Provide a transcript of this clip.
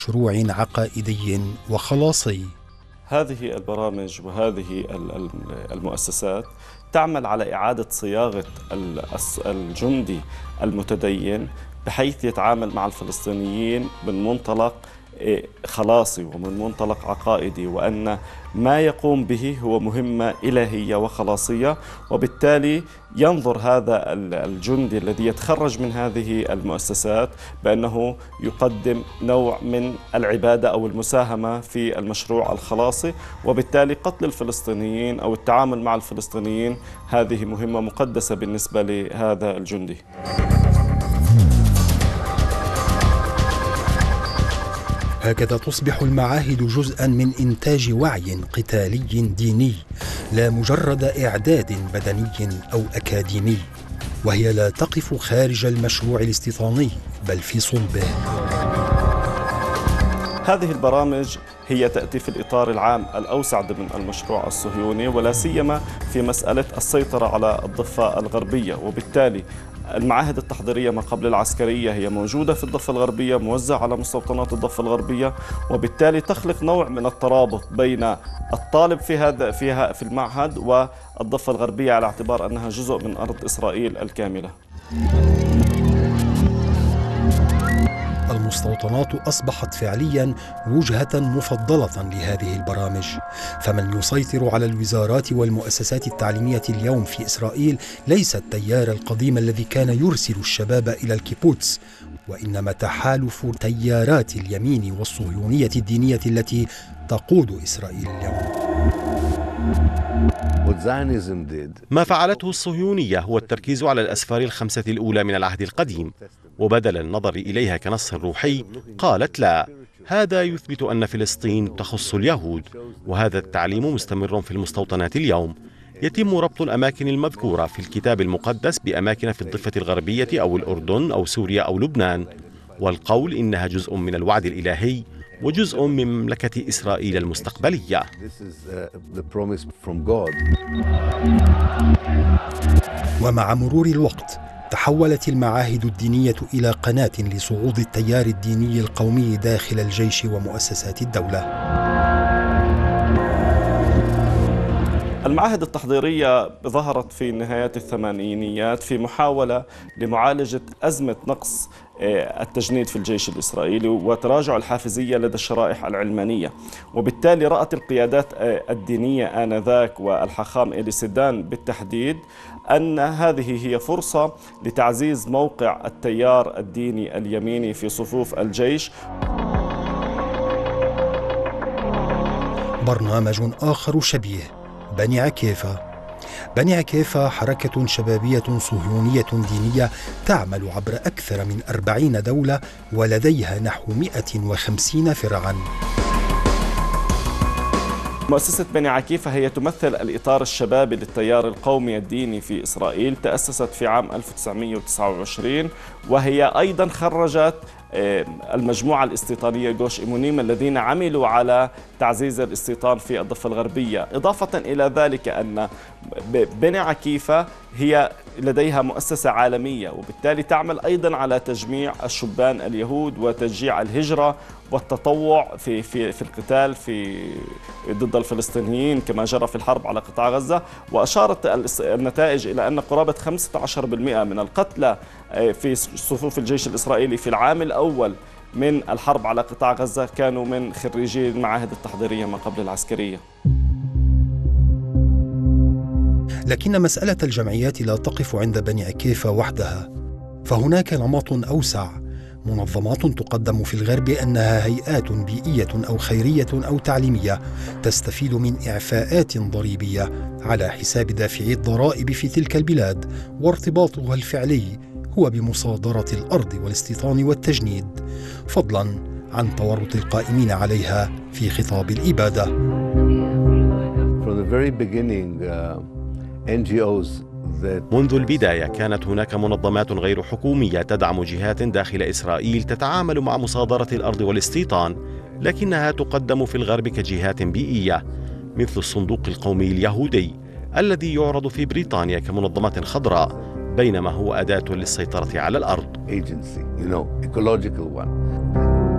مشروع عقائدي وخلاصي. هذه البرامج وهذه المؤسسات تعمل على إعادة صياغة الجندي المتدين بحيث يتعامل مع الفلسطينيين من منطلق خلاصي ومن منطلق عقائدي، وأن ما يقوم به هو مهمة إلهية وخلاصية، وبالتالي ينظر هذا الجندي الذي يتخرج من هذه المؤسسات بأنه يقدم نوع من العبادة أو المساهمة في المشروع الخلاصي، وبالتالي قتل الفلسطينيين أو التعامل مع الفلسطينيين هذه مهمة مقدسة بالنسبة لهذا الجندي. هكذا تصبح المعاهد جزءاً من إنتاج وعي قتالي ديني، لا مجرد إعداد بدني أو أكاديمي، وهي لا تقف خارج المشروع الاستيطاني بل في صلبه. هذه البرامج هي تأتي في الإطار العام الأوسع ضمن المشروع الصهيوني، ولا سيما في مسألة السيطرة على الضفة الغربية، وبالتالي المعاهد التحضيرية ما قبل العسكرية هي موجودة في الضفة الغربية، موزعة على مستوطنات الضفة الغربية، وبالتالي تخلق نوع من الترابط بين الطالب في المعهد والضفة الغربية على اعتبار أنها جزء من أرض إسرائيل الكاملة. المستوطنات أصبحت فعلياً وجهة مفضلة لهذه البرامج، فمن يسيطر على الوزارات والمؤسسات التعليمية اليوم في إسرائيل ليس التيار القديم الذي كان يرسل الشباب إلى الكيبوتس، وإنما تحالف تيارات اليمين والصهيونية الدينية التي تقود إسرائيل اليوم. ما فعلته الصهيونية هو التركيز على الأسفار الخمسة الأولى من العهد القديم، وبدل النظر إليها كنص روحي قالت لا، هذا يثبت أن فلسطين تخص اليهود، وهذا التعليم مستمر في المستوطنات اليوم. يتم ربط الأماكن المذكورة في الكتاب المقدس بأماكن في الضفة الغربية أو الأردن أو سوريا أو لبنان، والقول إنها جزء من الوعد الإلهي وجزء من مملكة إسرائيل المستقبلية. ومع مرور الوقت تحولت المعاهد الدينية إلى قناة لصعود التيار الديني القومي داخل الجيش ومؤسسات الدولة. المعاهد التحضيرية ظهرت في نهاية الثمانينيات في محاولة لمعالجة أزمة نقص التجنيد في الجيش الإسرائيلي وتراجع الحافزية لدى الشرائح العلمانية، وبالتالي رأت القيادات الدينية آنذاك والحاخام إيلي سيدان بالتحديد أن هذه هي فرصة لتعزيز موقع التيار الديني اليميني في صفوف الجيش. برنامج آخر شبيه، بني عكيفة. بني عكيفة حركة شبابية صهيونية دينية تعمل عبر أكثر من 40 دولة ولديها نحو 150 فرعاً. مؤسسة بني عكيفة هي تمثل الإطار الشبابي للتيار القومي الديني في إسرائيل، تأسست في عام 1929، وهي أيضا خرجت المجموعة الاستيطانية جوش إيمونيم الذين عملوا على تعزيز الاستيطان في الضفة الغربية. إضافة إلى ذلك أن بني عكيفة هي لديها مؤسسة عالمية، وبالتالي تعمل أيضا على تجميع الشبان اليهود وتشجيع الهجرة والتطوع في القتال ضد الفلسطينيين كما جرى في الحرب على قطاع غزة. وأشارت النتائج إلى أن قرابة 15% من القتلى في صفوف الجيش الإسرائيلي في العام الأول من الحرب على قطاع غزة كانوا من خريجي المعاهد التحضيرية ما قبل العسكرية. لكن مسألة الجمعيات لا تقف عند بني عكيفة وحدها، فهناك نمط أوسع، منظمات تقدم في الغرب أنها هيئات بيئية أو خيرية أو تعليمية تستفيد من إعفاءات ضريبية على حساب دافعي الضرائب في تلك البلاد، وارتباطها الفعلي هو بمصادرة الأرض والاستيطان والتجنيد، فضلاً عن تورط القائمين عليها في خطاب الإبادة. منذ البداية كانت هناك منظمات غير حكومية تدعم جهات داخل إسرائيل تتعامل مع مصادرة الأرض والاستيطان، لكنها تقدم في الغرب كجهات بيئية، مثل الصندوق القومي اليهودي الذي يعرض في بريطانيا كمنظمات خضراء، بينما هو أداة للسيطرة على الأرض.